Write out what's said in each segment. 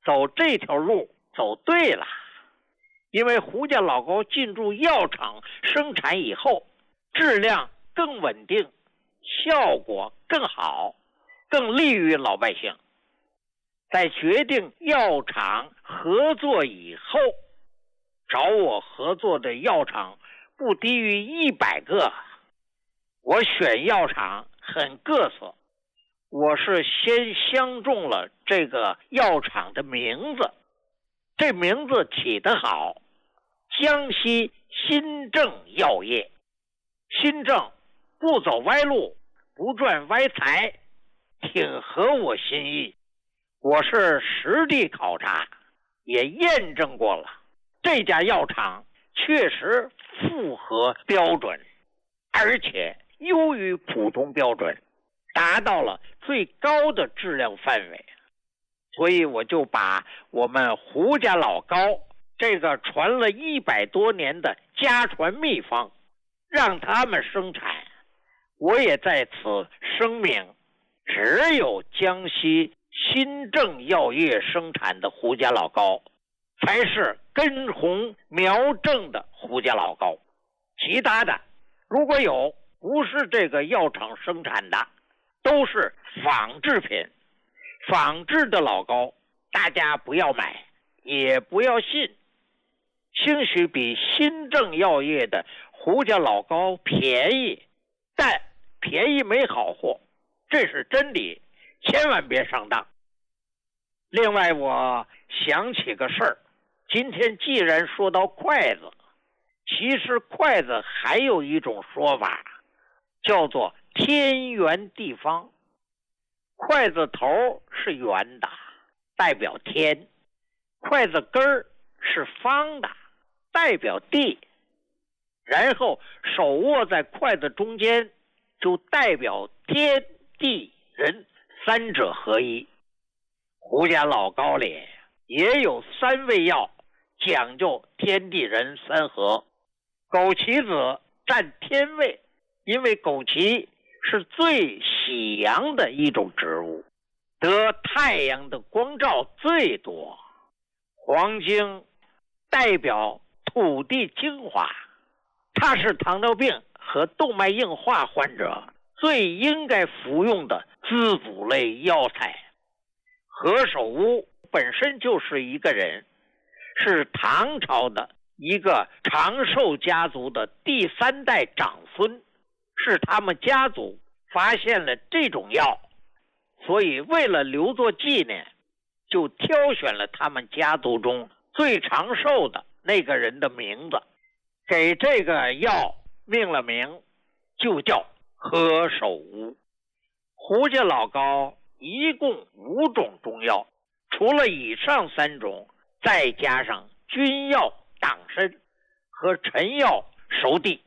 走这条路走对了，因为胡家老高进驻药厂生产以后，质量更稳定，效果更好，更利于老百姓。在决定药厂合作以后，找我合作的药厂不低于100个。我选药厂很各色，我是先相中了这个药厂的名字，这名字起得好，江西新政药业。新政不走歪路，不赚歪财，挺合我心意。我是实地考察，也验证过了，这家药厂确实符合标准，而且优于普通标准，达到了最高的质量范围。所以我就把我们胡家老高这个传了100多年的家传秘方让他们生产。我也在此声明，只有江西新政药业生产的胡家老高才是根红苗正的胡家老高，其他的如果有不是这个药厂生产的，都是仿制品。仿制的老高大家不要买，也不要信。兴许比新政药业的胡家老高便宜，但便宜没好货，这是真理，千万别上当。另外我想起个事儿，今天既然说到筷子，其实筷子还有一种说法，叫做天圆地方。筷子头是圆的，代表天；筷子根儿是方的，代表地。然后手握在筷子中间，就代表天地人三者合一。胡家老高里也有3味药，讲究天地人三合。枸杞子占天位，因为枸杞是最喜阳的一种植物，得太阳的光照最多。黄精代表土地精华，它是糖尿病和动脉硬化患者最应该服用的滋补类药材。何首乌本身就是一个人，是唐朝的一个长寿家族的第3代长孙，是他们家族发现了这种药，所以为了留作纪念，就挑选了他们家族中最长寿的那个人的名字，给这个药命了名，就叫何首乌。胡家老高一共5种中药，除了以上3种，再加上君药党参和陈药熟地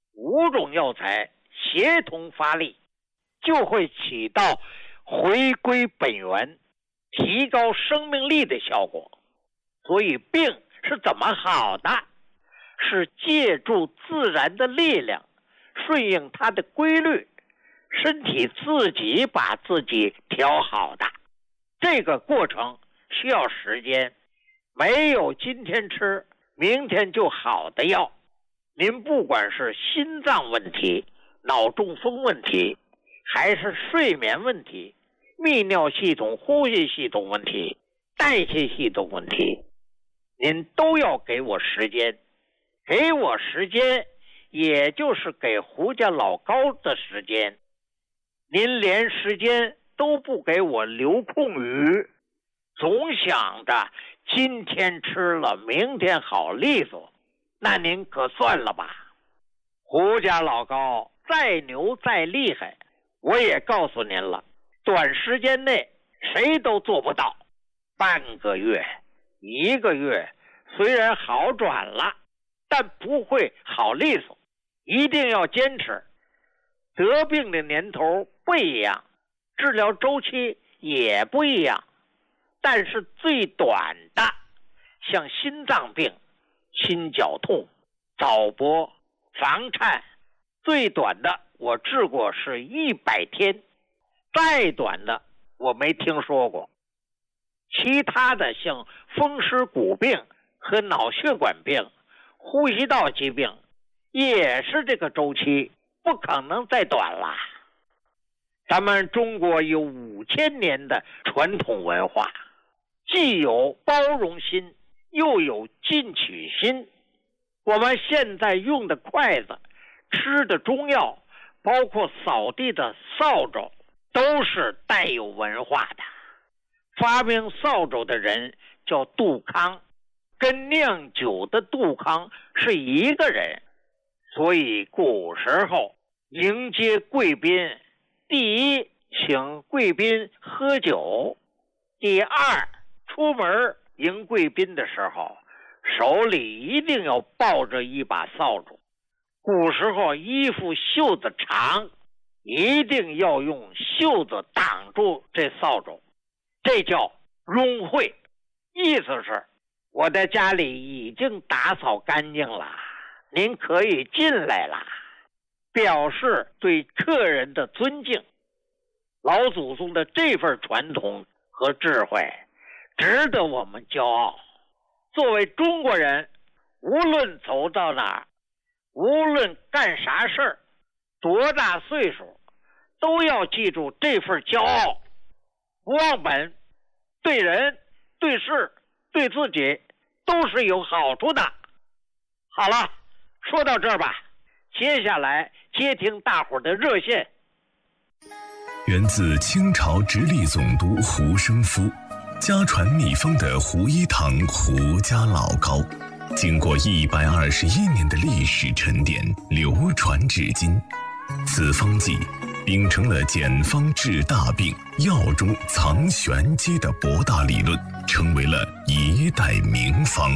，5种药材协同发力，就会起到回归本源、提高生命力的效果。所以病是怎么好的？是借助自然的力量，顺应它的规律，身体自己把自己调好的。这个过程需要时间，没有今天吃明天就好的药。您不管是心脏问题、脑中风问题，还是睡眠问题、泌尿系统、呼吸系统问题、代谢系统问题，您都要给我时间。给我时间，也就是给胡家老高的时间。您连时间都不给我留空余，总想着今天吃了明天好利索，那您可算了吧。胡家老高再牛再厉害，我也告诉您了，短时间内谁都做不到。半个月、1个月虽然好转了，但不会好利索，一定要坚持。得病的年头不一样，治疗周期也不一样，但是最短的像心脏病、心绞痛、早搏、房颤，最短的我治过是100天，再短的我没听说过。 其他的像风湿骨病和脑血管病、呼吸道疾病，也是这个周期，不可能再短了。咱们中国有5000年的传统文化，既有包容心，又有进取心。我们现在用的筷子、吃的中药，包括扫地的扫帚，都是带有文化的。发明扫帚的人叫杜康，跟酿酒的杜康是一个人。所以古时候迎接贵宾，第一，请贵宾喝酒；第二，出门迎贵宾的时候，手里一定要抱着一把扫帚。古时候衣服袖子长，一定要用袖子挡住这扫帚，这叫拥会，意思是我的家里已经打扫干净了，您可以进来了，表示对客人的尊敬。老祖宗的这份传统和智慧值得我们骄傲。作为中国人，无论走到哪儿，无论干啥事儿，多大岁数，都要记住这份骄傲，不忘本，对人、对事、对自己都是有好处的。好了，说到这儿吧，接下来接听大伙儿的热线。 源自清朝直隶总督胡生夫，家传秘方的胡一堂胡家老膏，经过121年的历史沉淀，流传至今。此方剂秉承了简方治大病、药中藏玄机的博大理论，成为了一代名方。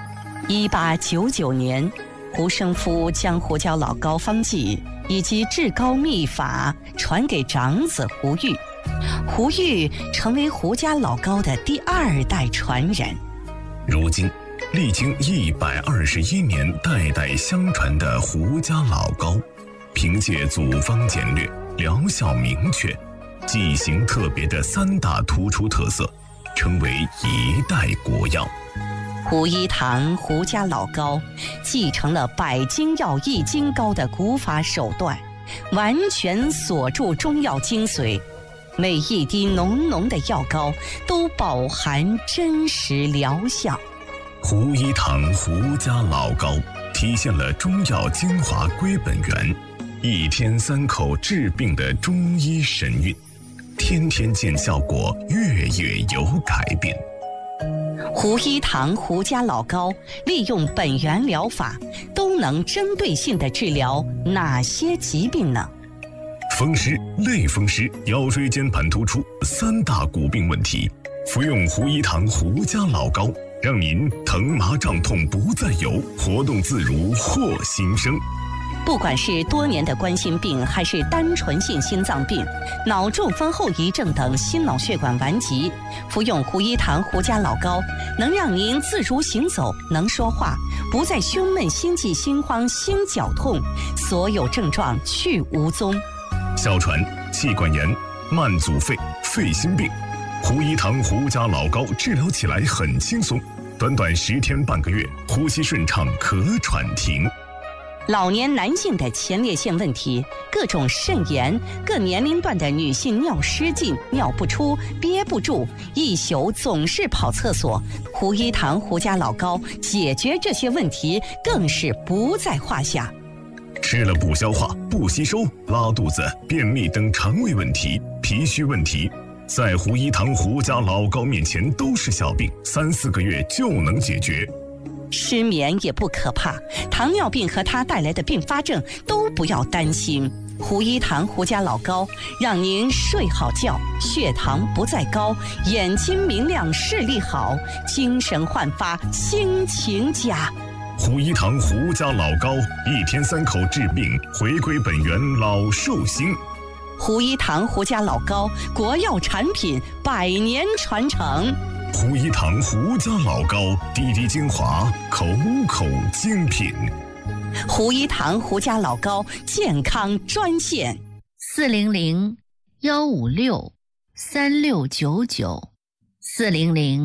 1899年，胡生夫将胡椒老膏方剂以及治膏秘法传给长子胡玉，胡玉成为胡家老膏的第2代传人。 如今，历经121年代代相传的胡家老膏，凭借祖方简略、疗效明确、剂型特别的3大突出特色，成为一代国药。 胡一堂胡家老膏继承了百金药易筋膏的古法手段，完全锁住中药精髓，每一滴浓浓的药膏都饱含真实疗效。 胡一堂胡家老膏体现了中药精华归本源，1天3口治病的中医神韵，天天见效果，月月有改变。 胡一堂胡家老膏利用本源疗法，都能针对性地治疗哪些疾病呢？ 风湿、类风湿、腰椎间盘突出3大骨病问题，服用胡一堂胡家老膏，让您疼麻胀痛不再有，活动自如获新生。 不管是多年的冠心病，还是单纯性心脏病、脑中风后遗症等心脑血管顽疾，服用胡一堂胡家老膏，能让您自如行走，能说话，不再胸闷、心悸、心慌、心绞痛，所有症状去无踪。 哮喘、气管炎、慢阻肺、肺心病，胡一堂胡家老膏治疗起来很轻松，短短10天半个月，呼吸顺畅，咳喘停。 老年男性的前列腺问题，各种肾炎，各年龄段的女性尿失禁、尿不出、憋不住，一宿总是跑厕所，胡一堂胡家老膏解决这些问题更是不在话下。 吃了不消化、不吸收、拉肚子、便秘等肠胃问题、脾虚问题，在胡一堂胡家老膏面前都是小病，3、4个月就能解决。 失眠也不可怕，糖尿病和它带来的并发症都不要担心。胡一堂胡家老膏让您睡好觉，血糖不再高，眼睛明亮，视力好，精神焕发，心情佳。 胡一堂胡家老膏1天3口治病，回归本源，老寿星。 胡一堂胡家老膏，国药产品，100年传承。 胡一堂胡家老膏，滴滴精华，口口精品。 胡一堂胡家老膏健康专线 400-156-3699 400